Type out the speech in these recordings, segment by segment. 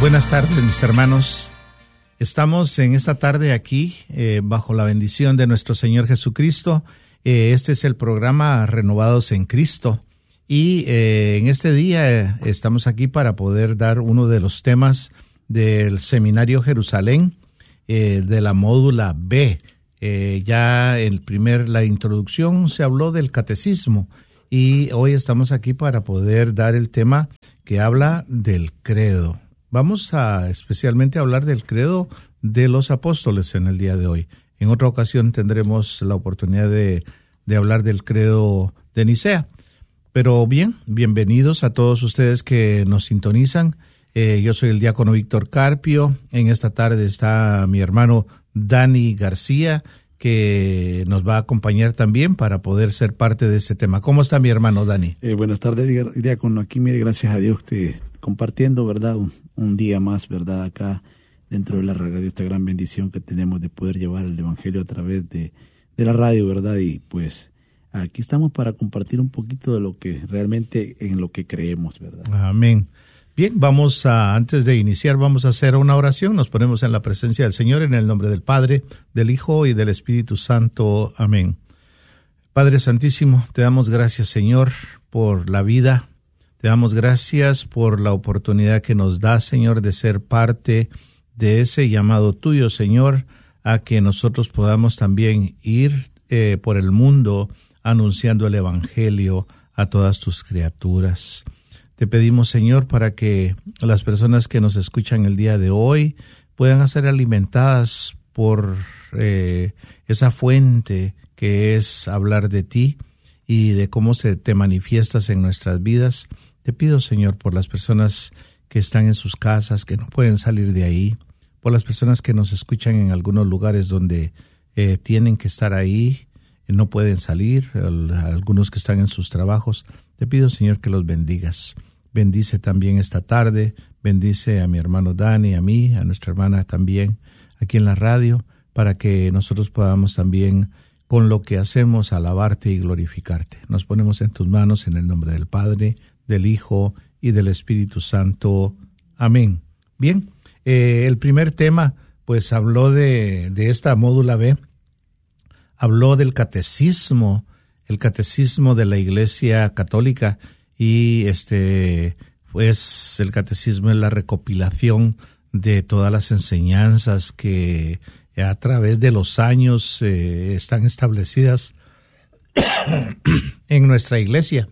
Buenas tardes, mis hermanos. Estamos en esta tarde aquí bajo la bendición de nuestro Señor Jesucristo. Este es el programa Renovados en Cristo. Y en este día estamos aquí para poder dar uno de los temas del Seminario Jerusalén, de la módula B. Ya la introducción se habló del catecismo y hoy estamos aquí para poder dar el tema que habla del credo. Vamos a especialmente hablar del credo de los apóstoles en el día de hoy. En otra ocasión tendremos la oportunidad de hablar del credo de Nicea. Pero bien, bienvenidos a todos ustedes que nos sintonizan. Yo soy el diácono Víctor Carpio. En esta tarde está mi hermano Dani García, que nos va a acompañar también para poder ser parte de este tema. ¿Cómo está mi hermano Dani? Buenas tardes, diácono. Aquí, mire, gracias a Dios, compartiendo, ¿verdad? Un día más, ¿verdad? Acá dentro de la radio, esta gran bendición que tenemos de poder llevar el Evangelio a través de la radio, ¿verdad? Y pues aquí estamos para compartir un poquito de lo que realmente en lo que creemos, ¿verdad? Amén. Bien, antes de iniciar, vamos a hacer una oración. Nos ponemos en la presencia del Señor en el nombre del Padre, del Hijo y del Espíritu Santo. Amén. Padre Santísimo, te damos gracias, Señor, por la vida. Te damos gracias por la oportunidad que nos da, Señor, de ser parte de ese llamado tuyo, Señor, a que nosotros podamos también ir por el mundo anunciando el Evangelio a todas tus criaturas. Te pedimos, Señor, para que las personas que nos escuchan el día de hoy puedan ser alimentadas por esa fuente que es hablar de ti y de cómo te manifiestas en nuestras vidas. Te pido, Señor, por las personas que están en sus casas, que no pueden salir de ahí, por las personas que nos escuchan en algunos lugares donde tienen que estar ahí, no pueden salir, algunos que están en sus trabajos. Te pido, Señor, que los bendigas. Bendice también esta tarde, bendice a mi hermano Dani, a mí, a nuestra hermana también, aquí en la radio, para que nosotros podamos también, con lo que hacemos, alabarte y glorificarte. Nos ponemos en tus manos en el nombre del Padre, del Hijo y del Espíritu Santo. Amén. Bien, el primer tema, pues habló de esta módula B, habló del catecismo, el catecismo de la Iglesia Católica, y pues el catecismo es la recopilación de todas las enseñanzas que a través de los años están establecidas en nuestra iglesia.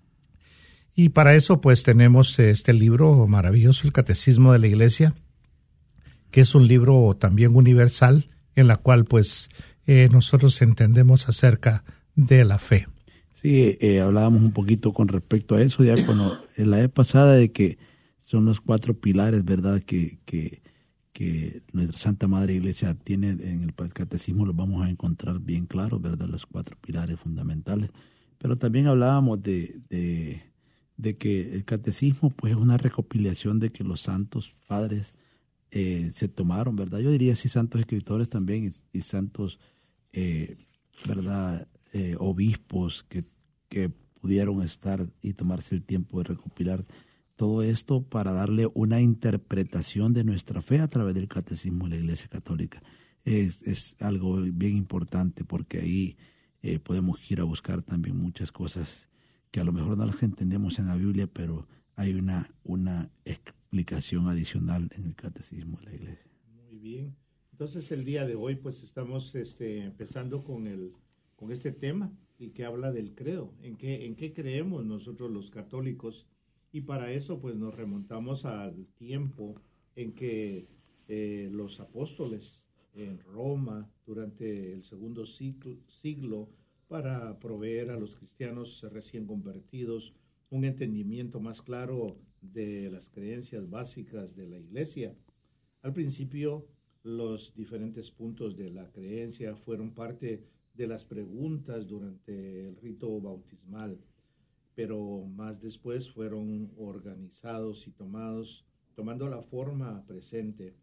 Y para eso pues tenemos este libro maravilloso, el Catecismo de la Iglesia, que es un libro también universal en la cual pues nosotros entendemos acerca de la fe. Sí, hablábamos un poquito con respecto a eso, ya en la vez pasada, de que son los 4 pilares, ¿verdad?, que nuestra Santa Madre Iglesia tiene en el catecismo. Los vamos a encontrar bien claros, ¿verdad?, los 4 pilares fundamentales. Pero también hablábamos de que el catecismo pues es una recopilación de que los santos padres se tomaron, ¿verdad? Yo diría sí, santos escritores también y santos, ¿verdad?, obispos que pudieron estar y tomarse el tiempo de recopilar todo esto para darle una interpretación de nuestra fe a través del catecismo de la Iglesia Católica. Es algo bien importante, porque ahí podemos ir a buscar también muchas cosas que a lo mejor no las entendemos en la Biblia, pero hay una explicación adicional en el catecismo de la Iglesia. Muy bien. Entonces el día de hoy pues estamos empezando con este tema, y que habla del credo, en qué creemos nosotros los católicos, y para eso pues nos remontamos al tiempo en que los apóstoles en Roma durante el segundo siglo, para proveer a los cristianos recién convertidos un entendimiento más claro de las creencias básicas de la Iglesia. Al principio, los diferentes puntos de la creencia fueron parte de las preguntas durante el rito bautismal, pero más después fueron organizados y tomando la forma presente,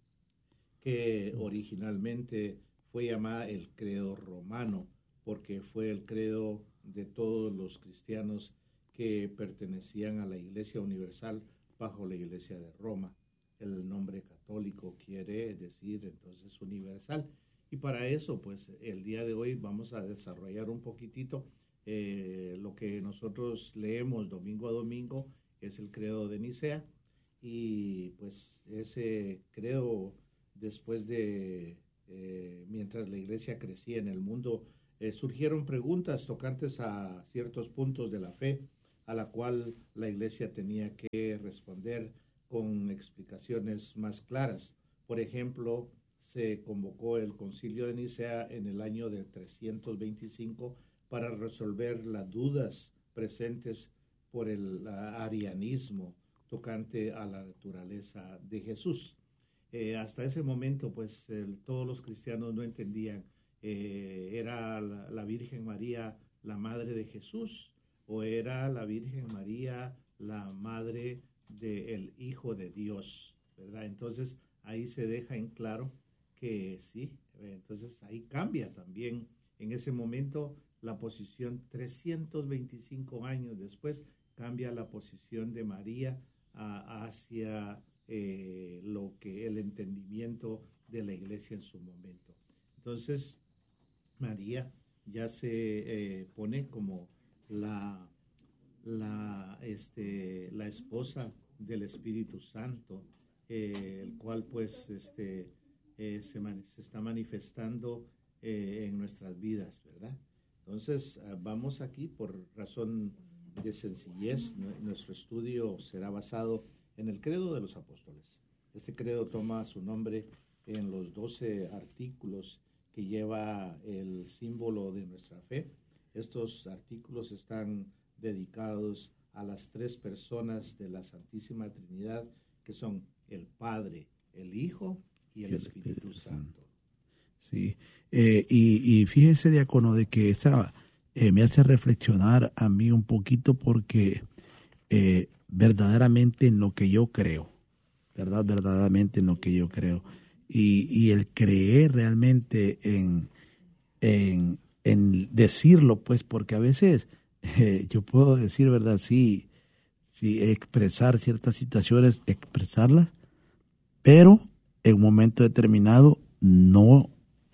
que originalmente fue llamada el credo romano, porque fue el credo de todos los cristianos que pertenecían a la Iglesia Universal bajo la Iglesia de Roma. el nombre católico quiere decir entonces universal. Y para eso, pues el día de hoy vamos a desarrollar un poquitito lo que nosotros leemos domingo a domingo, que es el credo de Nicea. Y pues ese credo, después de, mientras la iglesia crecía en el mundo, surgieron preguntas tocantes a ciertos puntos de la fe, a la cual la iglesia tenía que responder con explicaciones más claras. Por ejemplo, se convocó el Concilio de Nicea en el año de 325 para resolver las dudas presentes por el arianismo tocante a la naturaleza de Jesús. Hasta ese momento, pues todos los cristianos no entendían, ¿era la Virgen María la madre de Jesús o era la Virgen María la madre del Hijo de Dios? ¿Verdad? Entonces ahí se deja en claro que sí, entonces ahí cambia también en ese momento la posición. 325 años después cambia la posición de María hacia lo que el entendimiento de la iglesia en su momento. Entonces María ya se pone como la esposa del Espíritu Santo, el cual pues se está manifestando en nuestras vidas, ¿verdad? Entonces vamos aquí por razón de sencillez. Nuestro estudio será basado en el credo de los apóstoles. Este credo toma su nombre en los 12 artículos que lleva el símbolo de nuestra fe. Estos artículos están dedicados a las tres personas de la Santísima Trinidad, que son el Padre, el Hijo y el Espíritu Santo. Sí, y fíjese, diácono, de que esa me hace reflexionar a mí un poquito, porque verdaderamente en lo que yo creo, verdaderamente en lo que yo creo, y el creer realmente en decirlo, pues, porque a veces yo puedo decir, ¿verdad? Sí, expresar ciertas situaciones, expresarlas, pero en un momento determinado no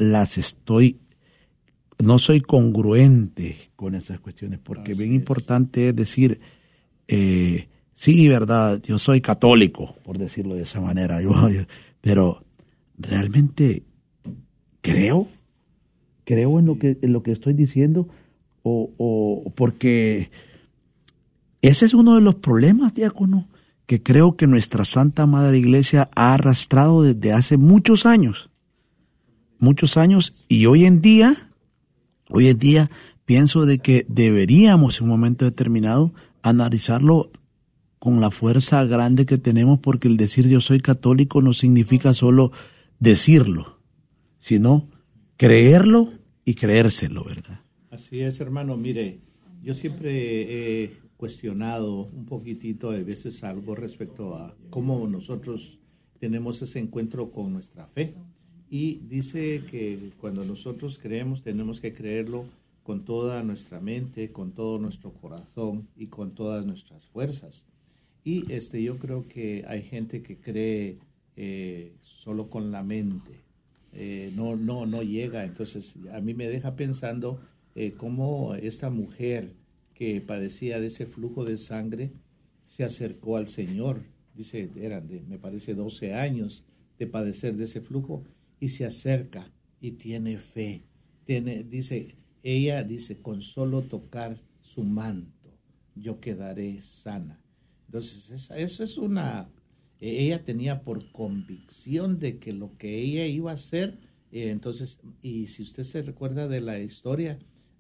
soy congruente con esas cuestiones, porque bien importante es decir, sí, verdad, yo soy católico, por decirlo de esa manera, pero realmente creo en lo que estoy diciendo, o porque ese es uno de los problemas, diácono, que creo que nuestra Santa Madre Iglesia ha arrastrado desde hace muchos años, y hoy en día pienso de que deberíamos en un momento determinado analizarlo con la fuerza grande que tenemos, porque el decir yo soy católico no significa solo decirlo, sino creerlo y creérselo, ¿verdad? Así es, hermano. Mire, yo siempre he cuestionado un poquitito a veces algo respecto a cómo nosotros tenemos ese encuentro con nuestra fe. Y dice que cuando nosotros creemos, tenemos que creerlo con toda nuestra mente, con todo nuestro corazón y con todas nuestras fuerzas. Y yo creo que hay gente que cree solo con la mente, no llega. Entonces a mí me deja pensando cómo esta mujer que padecía de ese flujo de sangre se acercó al Señor. Dice, eran me parece 12 años de padecer de ese flujo, y se acerca y tiene fe. Ella dice, con solo tocar su manto, yo quedaré sana. Entonces, eso es ella tenía por convicción de que lo que ella iba a hacer, entonces, y si usted se recuerda de la historia,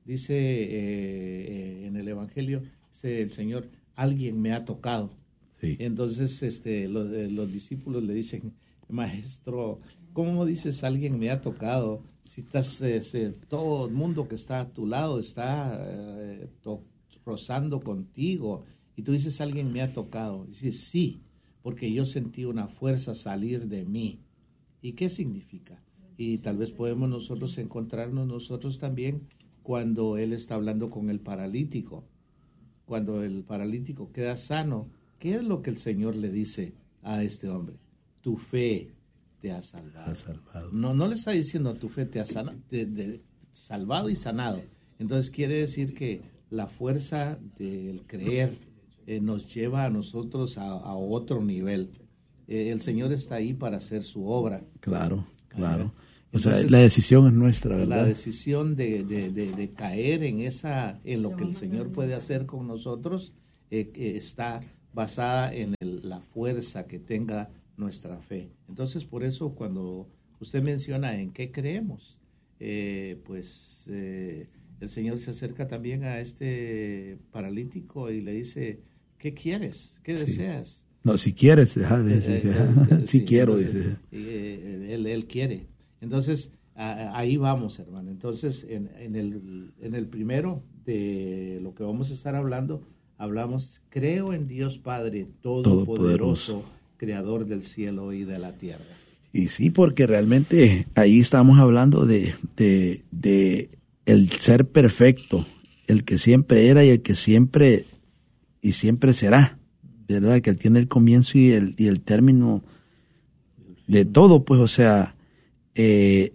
dice en el Evangelio, dice el Señor, alguien me ha tocado. Sí. Entonces, los discípulos le dicen, Maestro, ¿cómo dices alguien me ha tocado? Si estás, todo el mundo que está a tu lado está rozando contigo, y tú dices alguien me ha tocado. Dice, sí, porque yo sentí una fuerza salir de mí. ¿Y qué significa? Y tal vez podemos nosotros encontrarnos nosotros también cuando Él está hablando con el paralítico. Cuando el paralítico queda sano, ¿qué es lo que el Señor le dice a este hombre? tu fe te ha salvado. No le está diciendo tu fe te ha salvado y sanado. Entonces quiere decir que la fuerza del creer nos lleva a nosotros a otro nivel. El Señor está ahí para hacer su obra. Claro. Entonces, la decisión es nuestra, ¿verdad? La decisión de caer en lo que el Señor puede hacer con nosotros está basada en la fuerza que tenga nuestra fe. Entonces, por eso cuando usted menciona en qué creemos, el Señor se acerca también a este paralítico y le dice, ¿qué quieres? ¿Qué deseas? No, si quieres, si quiero. Entonces, él quiere. Entonces, ahí vamos, hermano. Entonces, en el primero de lo que vamos a estar hablando, hablamos, creo en Dios Padre Todopoderoso, Creador del cielo y de la tierra. Y sí, porque realmente ahí estamos hablando de el ser perfecto, el que siempre era y el que siempre será, ¿verdad? Que él tiene el comienzo y el término de todo, pues, o sea, el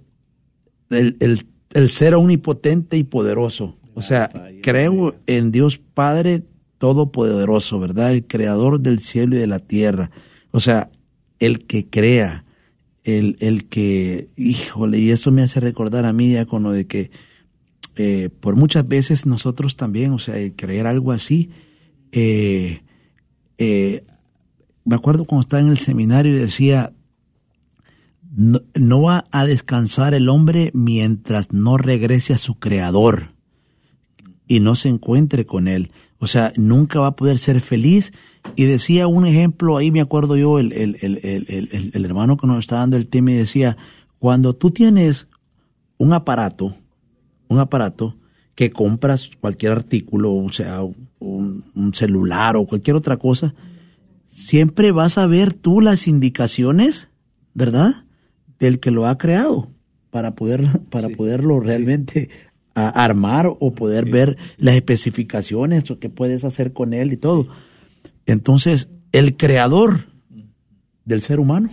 ser omnipotente y poderoso. O sea, creo en Dios Padre Todopoderoso, ¿verdad? El creador del cielo y de la tierra. O sea, el que crea, el que, híjole, y eso me hace recordar a mí, diácono, de que por muchas veces nosotros también, o sea, creer algo así, me acuerdo cuando estaba en el seminario y decía, no va a descansar el hombre mientras no regrese a su creador y no se encuentre con él. O sea, nunca va a poder ser feliz. Y decía un ejemplo, ahí me acuerdo yo, el hermano que nos estaba dando el tema y decía, cuando tú tienes un aparato que compras cualquier artículo, o sea, un celular o cualquier otra cosa, siempre vas a ver tú las indicaciones, ¿verdad?, del que lo ha creado para poderlo realmente armar o poder ver las especificaciones o qué puedes hacer con él y todo. Entonces, el creador del ser humano,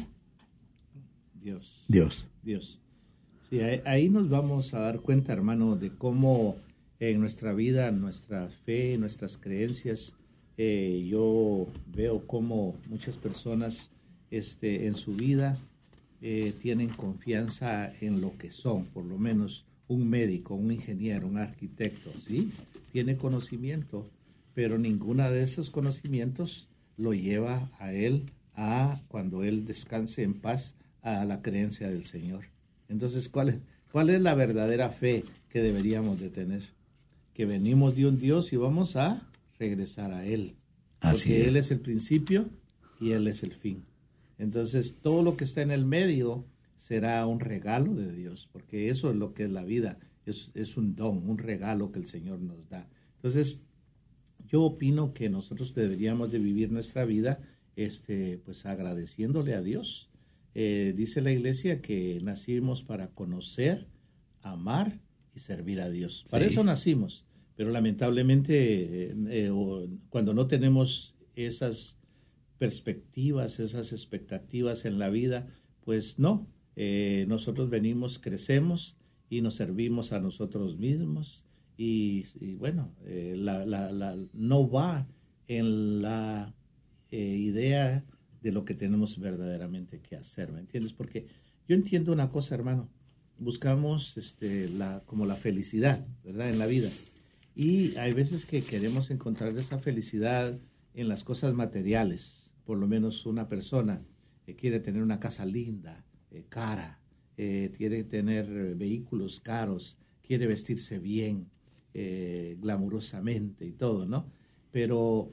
Dios. Sí, ahí nos vamos a dar cuenta, hermano, de cómo en nuestra vida, nuestra fe, nuestras creencias, yo veo cómo muchas personas en su vida tienen confianza en lo que son, por lo menos un médico, un ingeniero, un arquitecto, ¿sí? Tiene conocimiento, pero ninguna de esos conocimientos lo lleva a él cuando él descanse en paz, a la creencia del Señor. Entonces, ¿cuál es la verdadera fe que deberíamos de tener? Que venimos de un Dios y vamos a regresar a Él. Porque Él es el principio y Él es el fin. Entonces, todo lo que está en el medio será un regalo de Dios, porque eso es lo que es la vida, es un don, un regalo que el Señor nos da. Entonces, yo opino que nosotros deberíamos de vivir nuestra vida pues agradeciéndole a Dios. Dice la iglesia que nacimos para conocer, amar y servir a Dios. Para eso nacimos, pero lamentablemente cuando no tenemos esas perspectivas, esas expectativas en la vida, pues no, nosotros venimos, crecemos y nos servimos a nosotros mismos y bueno, no va en la idea de lo que tenemos verdaderamente que hacer, ¿me entiendes? Porque yo entiendo una cosa, hermano, buscamos como la felicidad, ¿verdad?, en la vida, y hay veces que queremos encontrar esa felicidad en las cosas materiales. Por lo menos una persona quiere tener una casa linda, cara, quiere tener vehículos caros, quiere vestirse bien, glamurosamente y todo, ¿no? Pero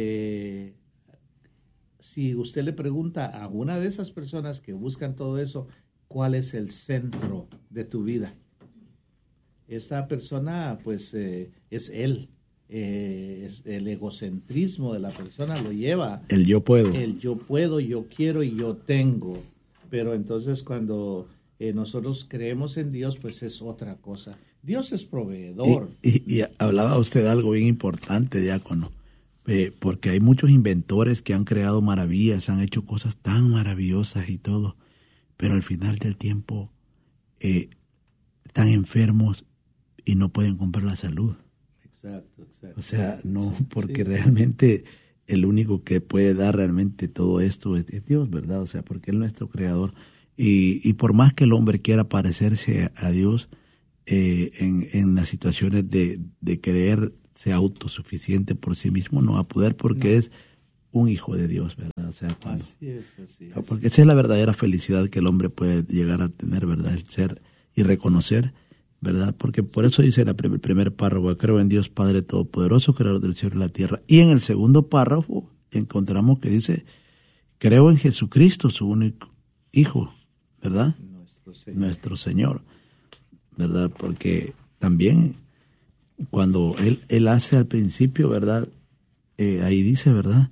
si usted le pregunta a una de esas personas que buscan todo eso, ¿cuál es el centro de tu vida? Esta persona, pues, es él. Es el egocentrismo de la persona lo lleva. El yo puedo. El yo puedo, yo quiero y yo tengo. Pero entonces cuando nosotros creemos en Dios, pues es otra cosa. Dios es proveedor. Y hablaba usted de algo bien importante, diácono. porque hay muchos inventores que han creado maravillas, han hecho cosas tan maravillosas y todo, pero al final del tiempo están enfermos y no pueden comprar la salud. Exacto. O sea, no, porque realmente el único que puede dar realmente todo esto es Dios, ¿verdad? O sea, porque Él es nuestro creador. Y por más que el hombre quiera parecerse a Dios en las situaciones de creerse autosuficiente por sí mismo, no va a poder porque es un hijo de Dios, ¿verdad? O sea, así es. Porque esa es la verdadera felicidad que el hombre puede llegar a tener, ¿verdad? El ser y reconocer, ¿verdad? Porque por eso dice el primer párrafo: creo en Dios Padre Todopoderoso, creador del cielo y la tierra. Y en el segundo párrafo encontramos que dice: creo en Jesucristo, su único Hijo, ¿verdad? Nuestro Señor, ¿verdad? Porque también cuando él hace al principio, ¿verdad? Ahí dice, ¿verdad?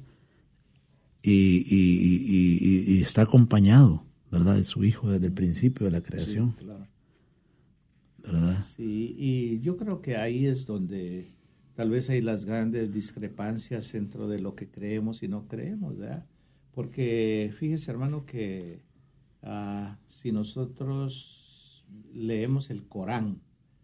Y está acompañado, ¿verdad? De su Hijo desde el principio de la creación. Sí, claro. ¿Verdad? Sí, y yo creo que ahí es donde tal vez hay las grandes discrepancias dentro de lo que creemos y no creemos, ¿verdad? Porque fíjese, hermano, que si nosotros leemos el Corán,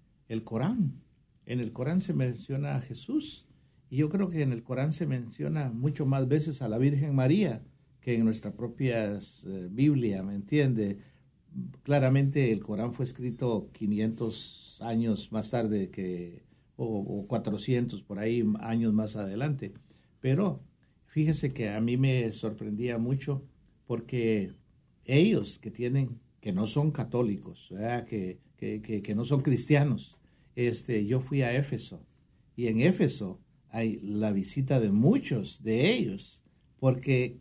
en el Corán se menciona a Jesús, y yo creo que en el Corán se menciona mucho más veces a la Virgen María que en nuestra propia Biblia, ¿me entiende? Claramente el Corán fue escrito 500 años más tarde o 400 por ahí años más adelante, pero fíjese que a mí me sorprendía mucho porque ellos que no son católicos, ¿verdad? Que no son cristianos, yo fui a Éfeso, y en Éfeso hay la visita de muchos de ellos, porque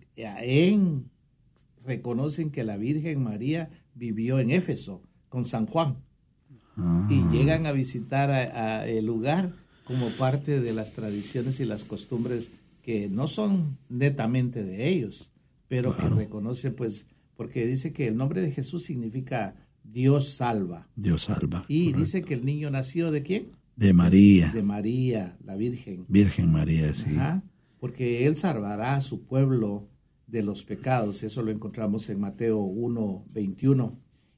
reconocen que la Virgen María vivió en Éfeso con San Juan, y llegan a visitar el lugar como parte de las tradiciones y las costumbres que no son netamente de ellos, pero claro, que reconocen, pues, porque dice que el nombre de Jesús significa Dios salva. Dios salva. Y correcto. Dice que el niño nació ¿de quién? De María. De María, la Virgen. Virgen María, sí. Ajá, porque Él salvará a su pueblo de los pecados. Eso lo encontramos en Mateo 1:21.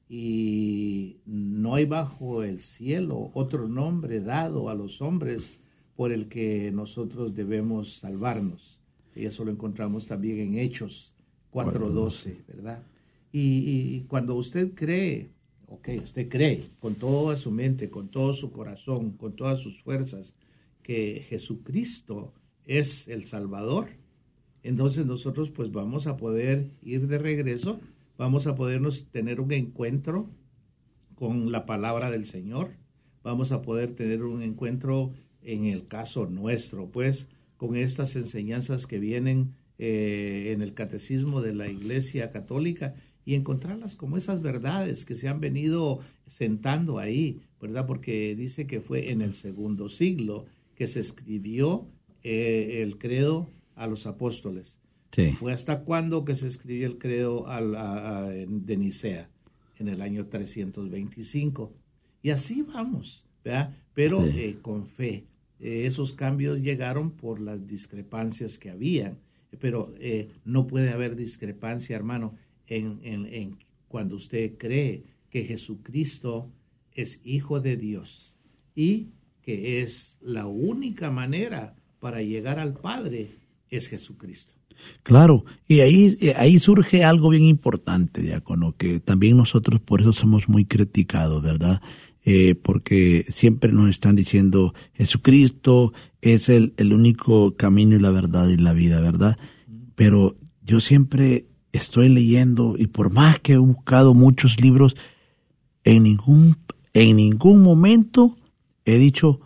Y no hay bajo el cielo otro nombre dado a los hombres por el que nosotros debemos salvarnos. Y eso lo encontramos también en Hechos 4:12, ¿verdad? Y cuando usted cree, usted cree con toda su mente, con todo su corazón, con todas sus fuerzas, que Jesucristo es el Salvador, entonces nosotros pues vamos a poder ir de regreso, vamos a podernos tener un encuentro con la palabra del Señor, vamos a poder tener un encuentro, en el caso nuestro, pues, con estas enseñanzas que vienen en el catecismo de la Iglesia Católica, y encontrarlas como esas verdades que se han venido sentando ahí, ¿verdad? Porque dice que fue en el segundo siglo que se escribió el credo a los apóstoles. Sí. ¿Fue hasta cuándo que se escribió el credo de Nicea? En el año 325. Y así vamos, ¿verdad? Pero sí, con fe. Esos cambios llegaron por las discrepancias que habían, pero no puede haber discrepancia, hermano, en cuando usted cree que Jesucristo es Hijo de Dios y que es la única manera para llegar al Padre es Jesucristo. Claro, y ahí surge algo bien importante, diácono, que también nosotros por eso somos muy criticados, ¿verdad? Porque siempre nos están diciendo Jesucristo es el único camino y la verdad y la vida, ¿verdad? Pero yo siempre estoy leyendo, y por más que he buscado muchos libros, en ningún momento he dicho,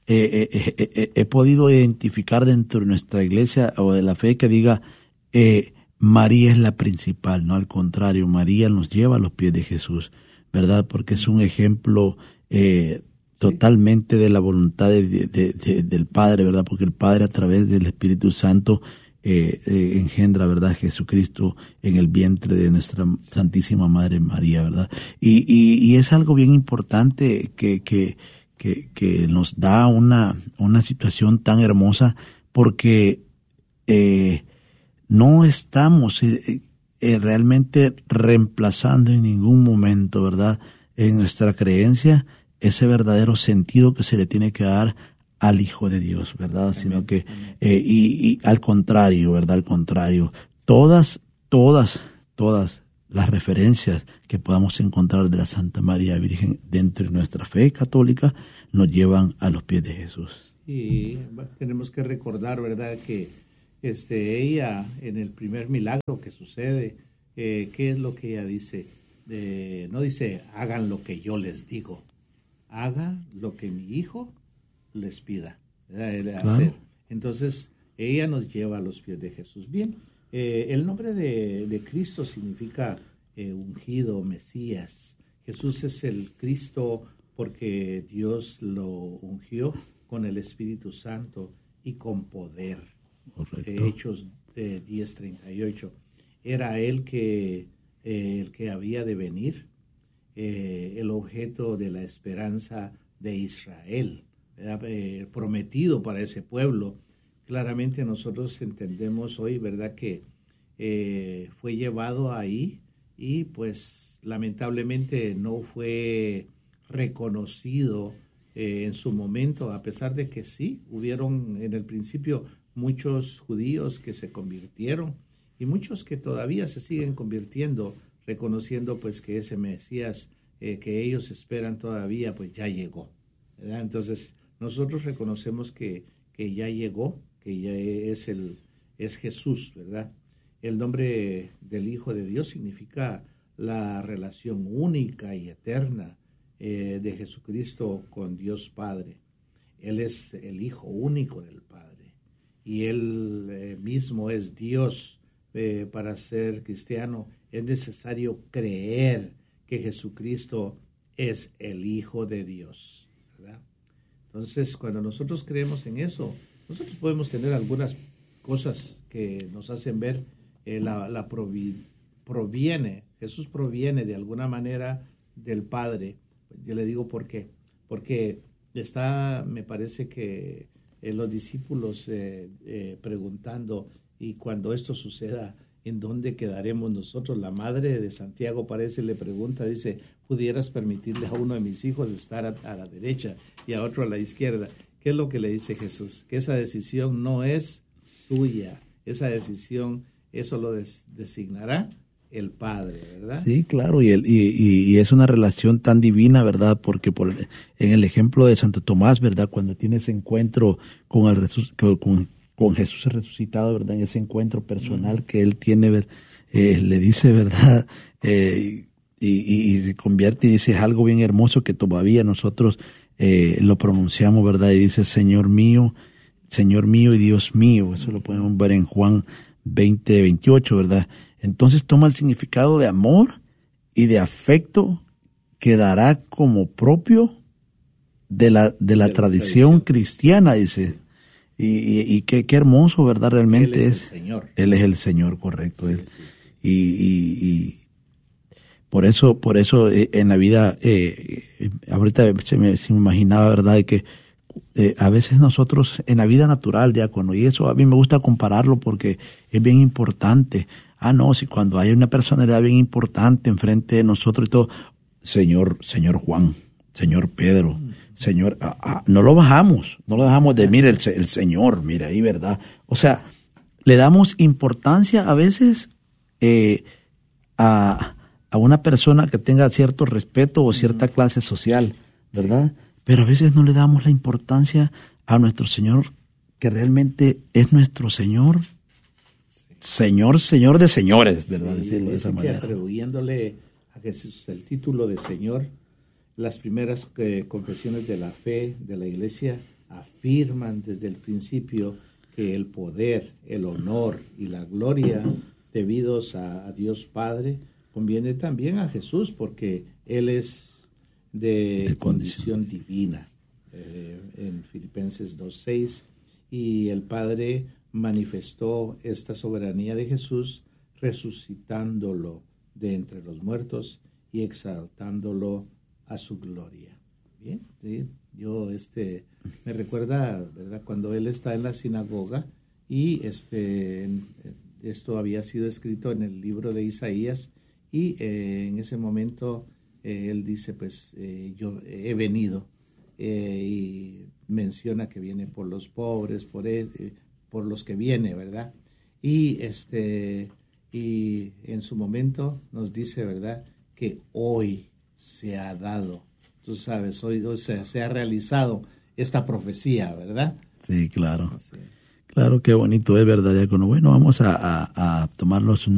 he podido identificar dentro de nuestra iglesia o de la fe que diga María es la principal, no, al contrario, María nos lleva a los pies de Jesús, ¿verdad? Porque es un ejemplo totalmente de la voluntad del Padre, ¿verdad? Porque el Padre a través del Espíritu Santo engendra, ¿verdad?, Jesucristo en el vientre de nuestra Santísima Madre María, ¿verdad? Y es algo bien importante que nos da una situación tan hermosa, porque no estamos realmente reemplazando en ningún momento, ¿verdad?, en nuestra creencia ese verdadero sentido que se le tiene que dar al Hijo de Dios, ¿verdad? Amén. Sino que, y al contrario, ¿verdad? Al contrario, todas las referencias que podamos encontrar de la Santa María Virgen dentro de nuestra fe católica nos llevan a los pies de Jesús. Y tenemos que recordar, ¿verdad?, que ella, en el primer milagro que sucede, ¿qué es lo que ella dice? No dice, hagan lo que yo les digo, haga lo que mi hijo les pida, ¿verdad?, hacer. Entonces, ella nos lleva a los pies de Jesús. Bien, el nombre de Cristo significa ungido, Mesías. Jesús es el Cristo porque Dios lo ungió con el Espíritu Santo y con poder. Hechos 10:38. Era él el que había de venir, el objeto de la esperanza de Israel, prometido para ese pueblo. Claramente nosotros entendemos hoy, ¿verdad?, que fue llevado ahí y pues lamentablemente no fue reconocido en su momento, a pesar de que sí, hubieron en el principio muchos judíos que se convirtieron y muchos que todavía se siguen convirtiendo, reconociendo pues que ese Mesías que ellos esperan todavía pues ya llegó, ¿verdad? Entonces nosotros reconocemos que ya llegó, que ya es Jesús, ¿verdad? El nombre del Hijo de Dios significa la relación única y eterna de Jesucristo con Dios Padre. Él es el Hijo único del Padre y Él mismo es Dios. Para ser cristiano es necesario creer que Jesucristo es el Hijo de Dios, ¿verdad? Entonces, cuando nosotros creemos en eso, nosotros podemos tener algunas cosas que nos hacen ver Jesús proviene de alguna manera del Padre. Yo le digo por qué. Porque me parece que los discípulos preguntando, y cuando esto suceda, ¿en dónde quedaremos nosotros? La madre de Santiago parece le pregunta, dice, ¿pudieras permitirle a uno de mis hijos estar a la derecha y a otro a la izquierda? ¿Qué es lo que le dice Jesús? Que esa decisión no es suya, esa decisión, eso lo designará el Padre, ¿verdad? Sí, claro, y es una relación tan divina, ¿verdad? Porque en el ejemplo de Santo Tomás, ¿verdad? Cuando tiene ese encuentro con Jesús resucitado, ¿verdad? En ese encuentro personal que él tiene, le dice, ¿verdad? Y se convierte y dice algo bien hermoso que todavía nosotros lo pronunciamos, ¿verdad? Y dice, Señor mío y Dios mío. Eso lo podemos ver en Juan 20:28, ¿verdad? Entonces toma el significado de amor y de afecto que dará como propio de la tradición cristiana, dice. Y qué hermoso, ¿verdad? Realmente Él es el Señor. Él es el Señor, correcto. Sí, sí. Y por eso en la vida, ahorita se me imaginaba, ¿verdad?, de que a veces nosotros en la vida natural, diácono, y eso a mí me gusta compararlo porque es bien importante. No, si cuando hay una personalidad bien importante enfrente de nosotros y todo, señor Juan, señor Pedro, señor, no lo dejamos de, mire, el Señor, mira ahí, ¿verdad? O sea, le damos importancia a veces a una persona que tenga cierto respeto o cierta clase social, ¿verdad? Pero a veces no le damos la importancia a nuestro Señor, que realmente es nuestro Señor. Señor de señores, ¿verdad? Sí, decirlo de esa manera. Atribuyéndole a Jesús el título de Señor, las primeras confesiones de la fe de la Iglesia afirman desde el principio que el poder, el honor y la gloria debidos a Dios Padre conviene también a Jesús, porque Él es de condición divina, en Filipenses 2:6, y el Padre manifestó esta soberanía de Jesús resucitándolo de entre los muertos y exaltándolo a su gloria. Bien, ¿sí? Yo me recuerda, ¿verdad?, cuando él está en la sinagoga y esto había sido escrito en el libro de Isaías, y en ese momento él dice, pues yo he venido, y menciona que viene por los pobres, por los que viene, ¿verdad? Y y en su momento nos dice, ¿verdad?, que hoy se ha dado, tú sabes, hoy se ha realizado esta profecía, ¿verdad? Sí, claro. Sí. Claro, qué bonito es, ¿verdad, diácono? Bueno, vamos a tomarnos